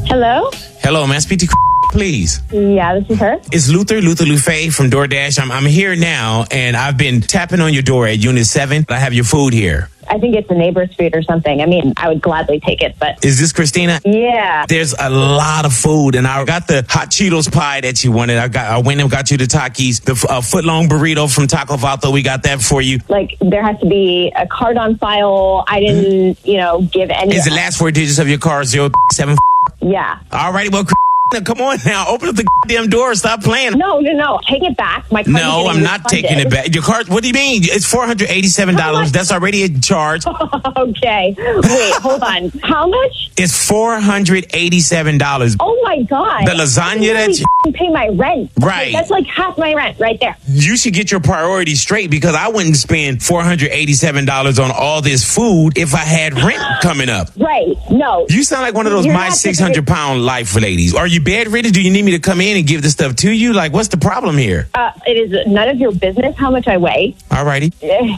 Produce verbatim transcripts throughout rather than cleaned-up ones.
Hello? Hello, may I speak to please? Yeah, this is her. It's Luther, Luther Lufay from DoorDash. I'm, I'm here now, and I've been tapping on your door at Unit seven. I have your food here. I think it's a neighbor's food or something. I mean, I would gladly take it, but... Is this Christina? Yeah. There's a lot of food, and I got the hot Cheetos pie that you wanted. I got. I went and got you the Takis. The uh, foot-long burrito from Taco Vato, we got that for you. Like, there has to be a card on file. I didn't, mm-hmm. you know, give any... Is the last four digits of your car zero seven? Yeah. All righty, well... Come on now, open up the damn door. Stop playing. No, no, no. Take it back. My card no, I'm not refunded. taking it back. Your card, what do you mean? It's four hundred eighty-seven dollars. That's already a charge. Okay. Wait, hold on. How much? It's four hundred eighty-seven dollars. Oh, my God. The lasagna that you pay my rent. Right. That's like half my rent right there. You should get your priorities straight because I wouldn't spend four hundred eighty-seven dollars on all this food if I had rent coming up. Right. No. You sound like one of those You're my six hundred pound life ladies. Are you bedridden? Do you need me to come in and give this stuff to you? Like, what's the problem here? Uh, it is none of your business how much I weigh. All righty.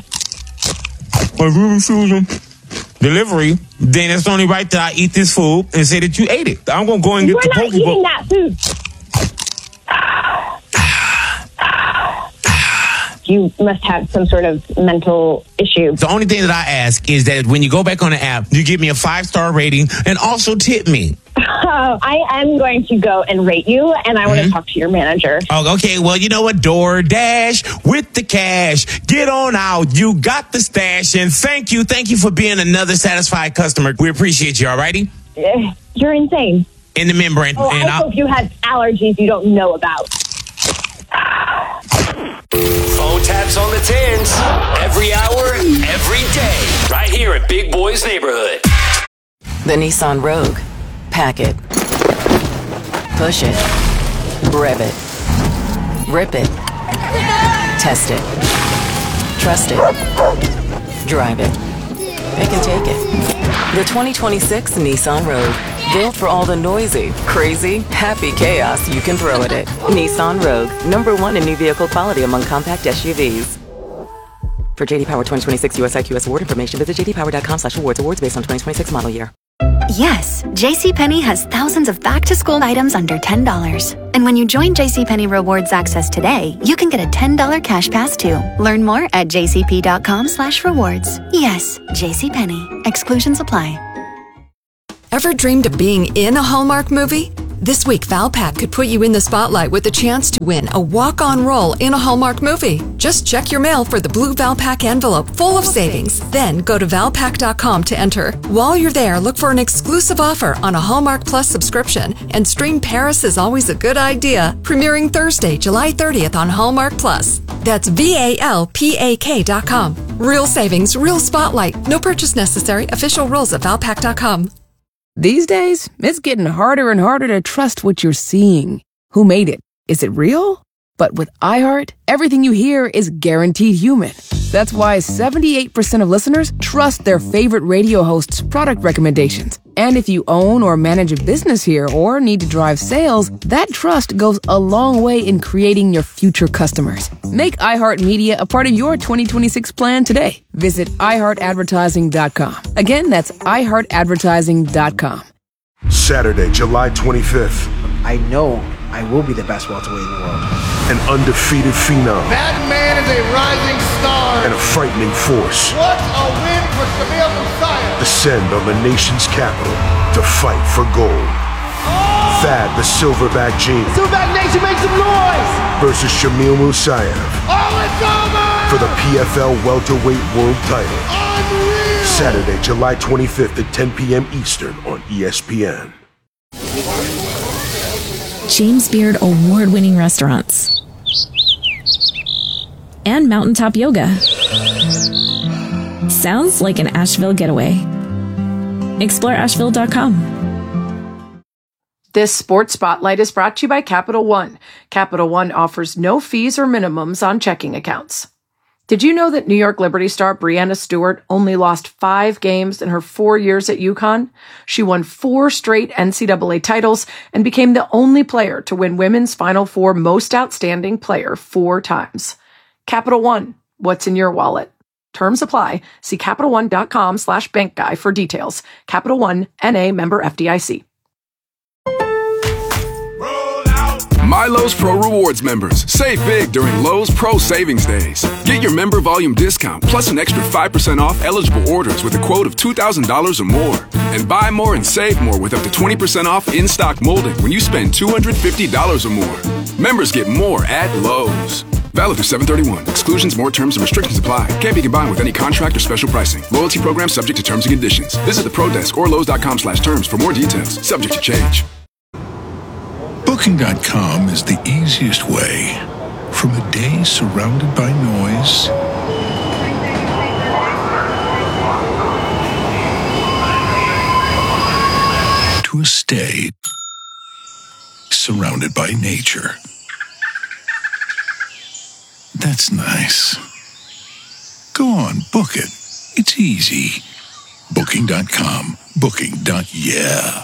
Delivery, then it's only right that I eat this food and say that you ate it. I'm going to go and get You're the not poke eating bowl. that food. You must have some sort of mental issue. The only thing that I ask is that when you go back on the app, you give me a five-star rating and also tip me. Uh, I am going to go and rate you, and I want mm-hmm. to talk to your manager. Oh, okay, well, you know what? DoorDash with the cash. Get on out. You got the stash, and thank you. Thank you for being another satisfied customer. We appreciate you, all righty? Uh, you're insane. In the membrane. Oh, and I I'll- hope you have allergies you don't know about. Phone taps on the tins. Every hour, every day. Right here at Big Boy's Neighborhood. The Nissan Rogue. Pack it. Push it. Rev it. Rip it. Test it. Trust it. Drive it. Pick and take it. The twenty twenty-six Nissan Rogue. Built for all the noisy, crazy, happy chaos you can throw at it. Nissan Rogue. Number one in new vehicle quality among compact S U Vs. For J D Power twenty twenty-six U S I Q S award information, visit j d power dot com slash awards. Awards based on twenty twenty-six model year. Yes, JCPenney has thousands of back-to-school items under ten dollars. And when you join JCPenney Rewards Access today, you can get a ten dollars cash pass too. Learn more at j c p dot com slash rewards. Yes, JCPenney. Exclusions apply. Ever dreamed of being in a Hallmark movie? This week, Valpak could put you in the spotlight with a chance to win a walk-on role in a Hallmark movie. Just check your mail for the blue Valpak envelope full of savings. Then go to valpak dot com to enter. While you're there, look for an exclusive offer on a Hallmark Plus subscription and stream Paris is Always a Good Idea, premiering Thursday, July thirtieth on Hallmark Plus. That's V A L P A K dot com. Real savings, real spotlight. No purchase necessary. Official rules at valpak dot com. These days, it's getting harder and harder to trust what you're seeing. Who made it? Is it real? But with iHeart, everything you hear is guaranteed human. That's why seventy-eight percent of listeners trust their favorite radio host's product recommendations. And if you own or manage a business here or need to drive sales, that trust goes a long way in creating your future customers. Make iHeartMedia a part of your twenty twenty-six plan today. Visit i heart advertising dot com. Again, that's i heart advertising dot com. Saturday, July twenty-fifth. I know I will be the best welterweight in the world. An undefeated phenom. That man is a rising star. And a frightening force. What a win for Shamil Musayev. Descend on the nation's capital to fight for gold. Oh! Thad the Silverback Gene. Silverback Nation, make some noise! Versus Shamil Musayev. Oh, it's over! For the P F L welterweight world title. Unreal! Saturday, July twenty-fifth at ten p.m. Eastern on E S P N. James Beard award-winning restaurants and mountaintop yoga. Sounds like an Asheville getaway. Explore asheville dot com. This Sports Spotlight is brought to you by Capital One. Capital One offers no fees or minimums on checking accounts. Did you know that New York Liberty star Breanna Stewart only lost five games in her four years at UConn? She won four straight N C double A titles and became the only player to win Women's Final Four Most Outstanding Player four times. Capital One, what's in your wallet? Terms apply. See Capital One dot com slash bank guy for details. Capital One, N A member F D I C. My Lowe's Pro Rewards members, save big during Lowe's Pro Savings Days. Get your member volume discount plus an extra five percent off eligible orders with a quote of two thousand dollars or more. And buy more and save more with up to twenty percent off in-stock molding when you spend two hundred fifty dollars or more. Members get more at Lowe's. Valid through seven thirty-one. Exclusions, more terms, and restrictions apply. Can't be combined with any contract or special pricing. Loyalty program subject to terms and conditions. Visit the Pro Desk or Lowe's.com slash terms for more details. Subject to change. Booking dot com is the easiest way. From a day surrounded by noise to a stay surrounded by nature. That's nice. Go on, book it. It's easy. Booking dot com. Booking. Yeah.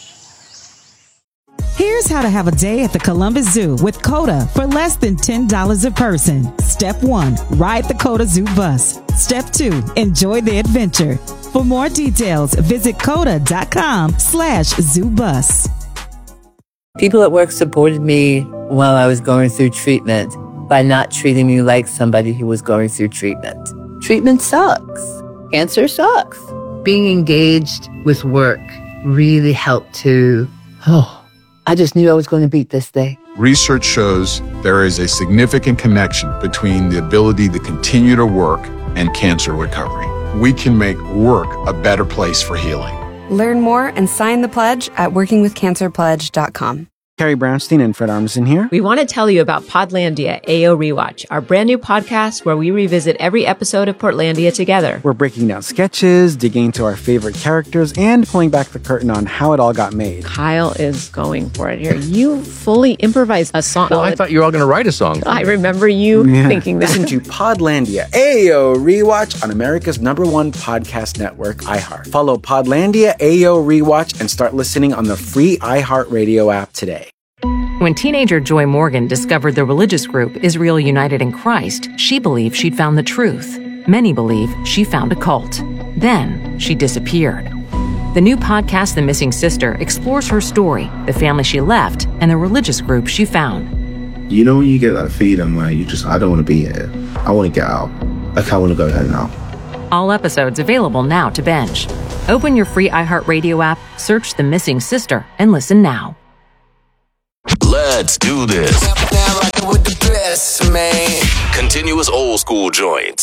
Here's how to have a day at the Columbus Zoo with CODA for less than ten dollars a person. Step one, ride the CODA Zoo bus. Step two, enjoy the adventure. For more details, visit coda.com slash zoo bus. People at work supported me while I was going through treatment by not treating me like somebody who was going through treatment. Treatment sucks. Cancer sucks. Being engaged with work really helped to, oh, I just knew I was going to beat this thing. Research shows there is a significant connection between the ability to continue to work and cancer recovery. We can make work a better place for healing. Learn more and sign the pledge at working with cancer pledge dot com. Carrie Brownstein and Fred Armisen here. We want to tell you about Podlandia A O Rewatch, our brand new podcast where we revisit every episode of Portlandia together. We're breaking down sketches, digging into our favorite characters, and pulling back the curtain on how it all got made. Kyle is going for it here. You fully improvised a song. Well, I thought you were all going to write a song. I remember you yeah. thinking that. Listen to Podlandia A O Rewatch on America's number one podcast network, iHeart. Follow Podlandia A O Rewatch and start listening on the free iHeartRadio app today. When teenager Joy Morgan discovered the religious group Israel United in Christ, she believed she'd found the truth. Many believe she found a cult. Then she disappeared. The new podcast, The Missing Sister, explores her story, the family she left, and the religious group she found. You know when you get that feeling where you just, I don't want to be here. I want to get out. Like, I want to go home now. All episodes available now to binge. Open your free iHeartRadio app, search The Missing Sister, and listen now. Let's do this. Continuous old school joints.